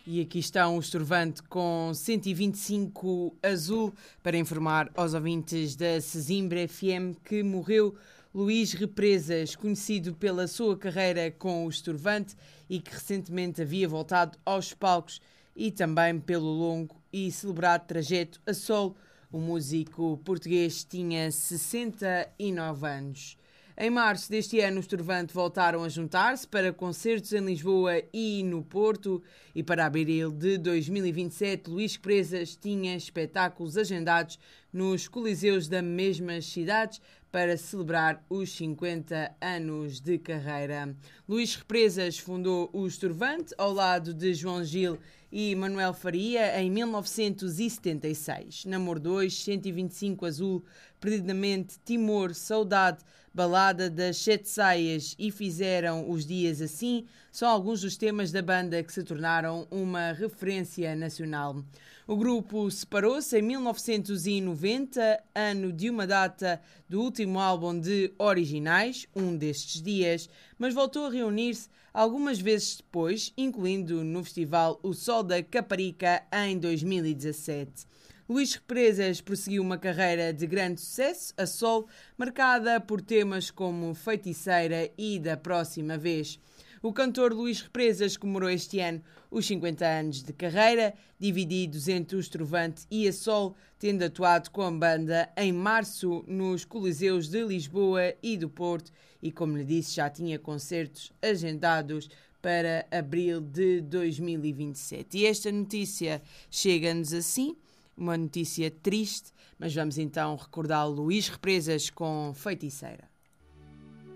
E aqui está um Estrovante com 125 azul para informar aos ouvintes da Sesimbra FM que morreu Luís Represas, conhecido pela sua carreira com o Estrovante e que recentemente havia voltado aos palcos e também pelo longo e celebrado trajeto a solo. O músico português tinha 69 anos. Em março deste ano, os Estrovante voltaram a juntar-se para concertos em Lisboa e no Porto. E para abril de 2027, Luís Represas tinha espetáculos agendados nos coliseus das mesmas cidades para celebrar os 50 anos de carreira. Luís Represas fundou o Estrovante ao lado de João Gil e Manuel Faria em 1976. Namor 2, 125 azul, Perdidamente, Timor, Saudade, Balada das Sete Saias e Fizeram os Dias Assim são alguns dos temas da banda que se tornaram uma referência nacional. O grupo separou-se em 1990, ano de uma data do último álbum de Originais, um destes dias, mas voltou a reunir-se algumas vezes depois, incluindo no festival O Sol da Caparica em 2017. Luís Represas prosseguiu uma carreira de grande sucesso, a solo, marcada por temas como Feiticeira e Da Próxima Vez. O cantor Luís Represas comemorou este ano os 50 anos de carreira, divididos entre o Estrovante e a solo, tendo atuado com a banda em março nos coliseus de Lisboa e do Porto e, como lhe disse, já tinha concertos agendados para abril de 2027. E esta notícia chega-nos assim, uma notícia triste, mas vamos então recordar Luís Represas com Feiticeira.